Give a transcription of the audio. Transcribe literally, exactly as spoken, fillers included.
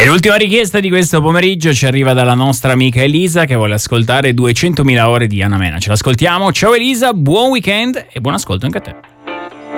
E l'ultima richiesta di questo pomeriggio ci arriva dalla nostra amica Elisa, che vuole ascoltare duecentomila ore di Anna Mena. Ce l'ascoltiamo. Ciao Elisa, buon weekend e buon ascolto anche a te.